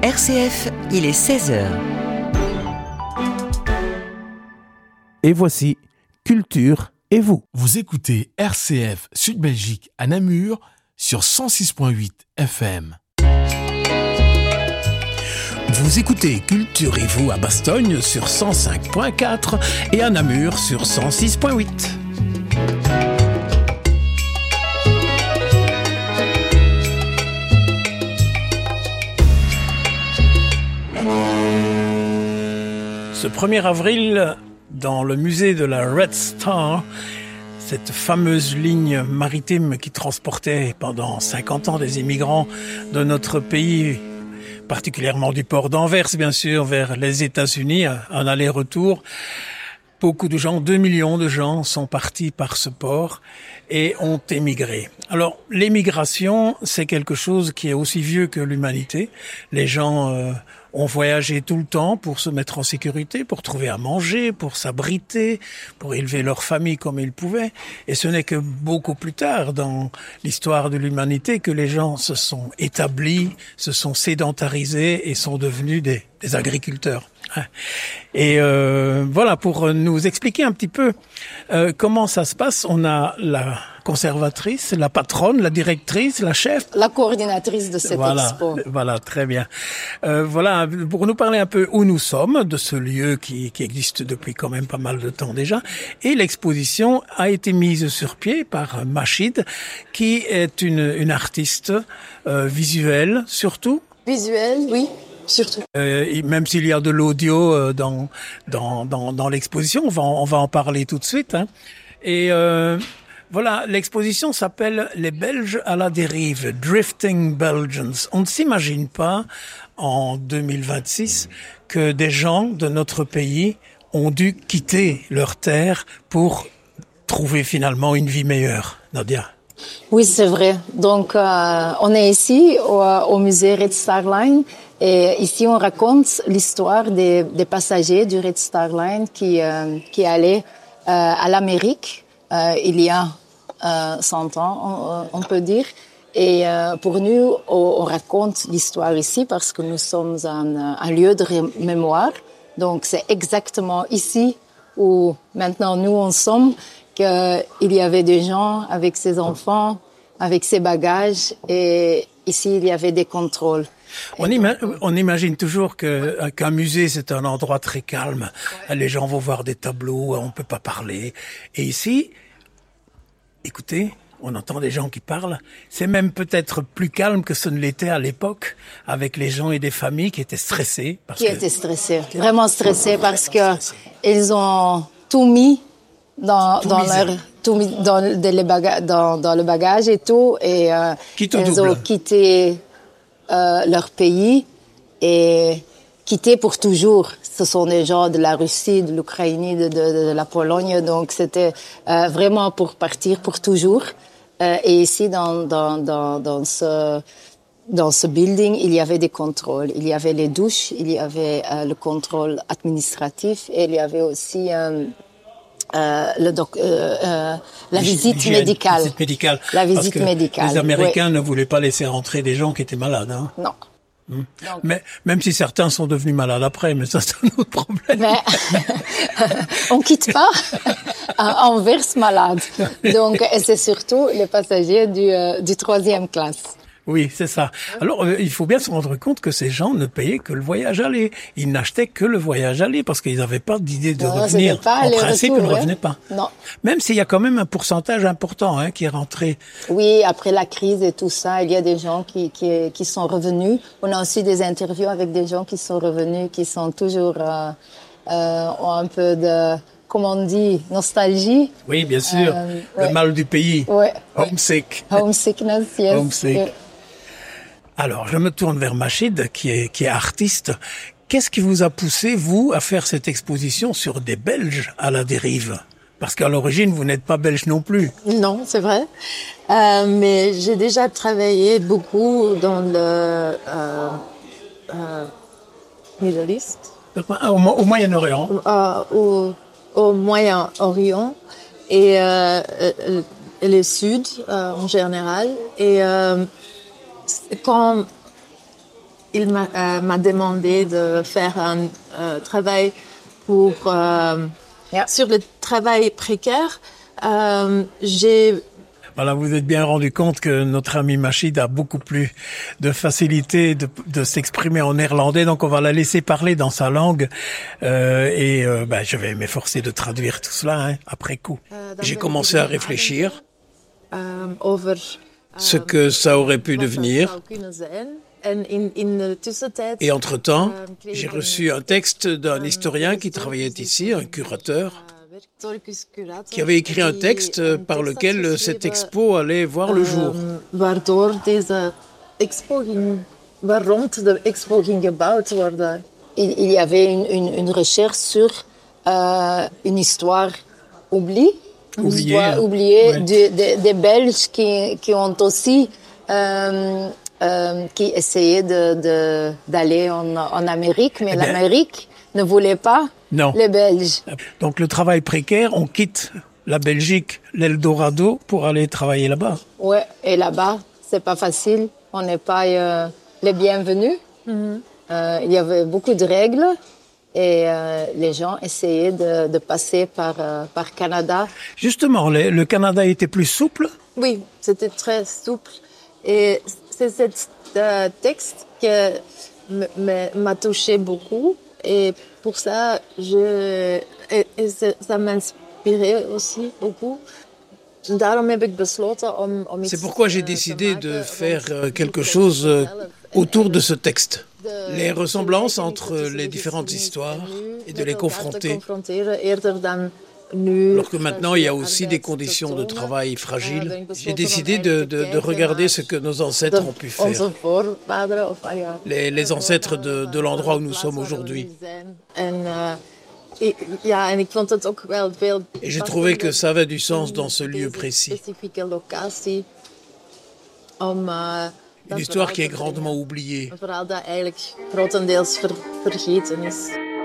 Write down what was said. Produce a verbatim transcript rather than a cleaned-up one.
R C F, il est seize heures. Et voici Culture et vous. Vous écoutez R C F Sud-Belgique à Namur sur cent six virgule huit F M. Vous écoutez Culture et vous à Bastogne sur cent cinq virgule quatre et à Namur sur cent six virgule huit. Ce premier avril, dans le musée de la Red Star, cette fameuse ligne maritime qui transportait pendant cinquante ans des immigrants de notre pays, particulièrement du port d'Anvers, bien sûr, vers les États-Unis, en aller-retour. Beaucoup de gens, deux millions de gens sont partis par ce port et ont émigré. Alors, l'émigration, c'est quelque chose qui est aussi vieux que l'humanité. Les gens euh, ont voyagé tout le temps pour se mettre en sécurité, pour trouver à manger, pour s'abriter, pour élever leur famille comme ils pouvaient. Et ce n'est que beaucoup plus tard dans l'histoire de l'humanité que les gens se sont établis, se sont sédentarisés et sont devenus des, des agriculteurs. Et euh, voilà, pour nous expliquer un petit peu euh, comment ça se passe, on a la conservatrice, la patronne, la directrice, la chef. La coordinatrice de cette voilà, expo. Voilà, très bien. Euh, voilà, pour nous parler un peu où nous sommes, de ce lieu qui, qui existe depuis quand même pas mal de temps déjà. Et l'exposition a été mise sur pied par Machid, qui est une, une artiste euh, visuelle surtout. Visuelle, oui. Surtout. Euh, même s'il y a de l'audio euh, dans, dans, dans, dans l'exposition, on va, en, on va en parler tout de suite. Hein. Et euh, voilà, l'exposition s'appelle « Les Belges à la dérive », « Drifting Belgians ». On ne s'imagine pas, en deux mille vingt-six, que des gens de notre pays ont dû quitter leur terre pour trouver finalement une vie meilleure. Nadia? Oui, c'est vrai. Donc, euh, on est ici au, au musée Red Star Line. Et ici, on raconte l'histoire des, des passagers du Red Star Line qui, euh, qui allaient euh, à l'Amérique euh, il y a euh, cent ans, on, on peut dire. Et euh, pour nous, on, on raconte l'histoire ici parce que nous sommes un, un lieu de mémoire. Donc, c'est exactement ici où maintenant nous en sommes qu'il y avait des gens avec ses enfants, avec ses bagages. Et ici, il y avait des contrôles. On, ima- on imagine toujours que, qu'un musée, c'est un endroit très calme. Les gens vont voir des tableaux, on ne peut pas parler. Et ici, écoutez, on entend des gens qui parlent. C'est même peut-être plus calme que ce ne l'était à l'époque, avec les gens et des familles qui étaient stressés. Parce qui que... étaient stressés, vraiment stressés, parce que ils ont tout mis dans, tout dans leur... tout mis dans, les baga- dans, dans le bagage et tout. Et euh, Quitte au ils double. ont quitté... Euh, leur pays et quitté pour toujours. Ce sont des gens de la Russie, de l'Ukraine, de, de, de la Pologne. Donc, c'était euh, vraiment pour partir pour toujours. Euh, et ici, dans, dans, dans, dans, ce, dans ce building, il y avait des contrôles. Il y avait les douches, il y avait euh, le contrôle administratif et il y avait aussi... Euh, Euh, le doc, euh, euh, la visite médicale. visite médicale. La visite Parce que médicale. Les Américains oui. ne voulaient pas laisser rentrer des gens qui étaient malades. Hein. Non. Hum. Mais même si certains sont devenus malades après, mais ça c'est un autre problème. Mais on quitte pas Anvers malade. Donc et c'est surtout les passagers du, euh, du troisième classe. Oui, c'est ça. Alors, euh, il faut bien se rendre compte que ces gens ne payaient que le voyage aller. Ils n'achetaient que le voyage aller parce qu'ils n'avaient pas d'idée de non, revenir. Pas en principe, ils ne hein. revenaient pas. Non. Même s'il y a quand même un pourcentage important hein, qui est rentré. Oui, après la crise et tout ça, il y a des gens qui, qui, qui sont revenus. On a aussi des interviews avec des gens qui sont revenus, qui sont toujours euh, euh, ont un peu de... Comment on dit, nostalgie. Oui, bien sûr. Euh, le ouais. mal du pays. Ouais. Homesick. Homesickness, yes. Homesick. Ouais. Alors, je me tourne vers Machid, qui est, qui est artiste. Qu'est-ce qui vous a poussé, vous, à faire cette exposition sur des Belges à la dérive? Parce qu'à l'origine, vous n'êtes pas belge non plus. Non, c'est vrai. Euh, mais j'ai déjà travaillé beaucoup dans le euh, euh, Middle East. Au, au Moyen-Orient. Euh, au, au Moyen-Orient et, euh, et le Sud euh, en général. Et euh, quand il m'a, euh, m'a demandé de faire un euh, travail pour, euh, Ja. sur le travail précaire. Euh, j'ai Voilà, vous êtes bien rendu compte que notre ami Machid a beaucoup plus de facilité de, de s'exprimer en néerlandais, donc on va la laisser parler dans sa langue euh, et euh, ben, je vais m'efforcer de traduire tout cela hein, après coup. J'ai commencé à réfléchir euh, over ce que ça aurait pu devenir et entre-temps, j'ai reçu un texte d'un historien qui travaillait ici, un curateur, qui avait écrit un texte par lequel cette expo allait voir le jour. Waardoor deze expo ging, waar rond de expo ging gebouwd worden. Il, il y avait une, une, une recherche sur euh, une histoire oubliée, une Oubliée, histoire hein. oubliée Ouais. de- de- des Belges qui, qui ont aussi euh, euh, qui essayaient de, de, d'aller en, en Amérique, mais Eh bien- l'Amérique ne voulait pas Non. les Belges. Donc le travail précaire, on quitte la Belgique, l'Eldorado, pour aller travailler là-bas. Ouais, et là-bas, c'est pas facile. On n'est pas euh, les bienvenus. Euh, il y avait beaucoup de règles et euh, les gens essayaient de, de passer par, euh, par Canada. Justement, le, le Canada était plus souple. Oui, c'était très souple. Et c'est ce euh, texte qui m'a touché beaucoup. Et pour ça, je, et, et ça m'inspirait aussi beaucoup. Daarom heb ik besloten om, om iets, C'est pourquoi j'ai eh, décidé te de maken faire rond euh, quelque die chose euh, zelf. autour de ce texte. De- Les ressemblances de entre tussen les de différentes geschiedenis histoires en nu et de met les elkaar te confronter. confronteren, eerder dan nu, Alors que maintenant, il y a fragile aussi des arbeid conditions te de tonen. travail Eh, fragiles. ben ik J'ai besloten décidé om de, eigenlijk te de, de kijken regarder naar ce que nos ancêtres ont pu de, faire. onze voorvaderen, of, ah ja, Les, les ancêtres de, de l'endroit où nous sommes aujourd'hui. En, uh, ik, ja, en ik vond het ook wel veel Et j'ai trouvé que ça avait du sens in dans ce lieu deze précis. specifieke locatie om uh, Une histoire qui est grandement oubliée. Een verhaal dat eigenlijk grotendeels ver, vergeten is.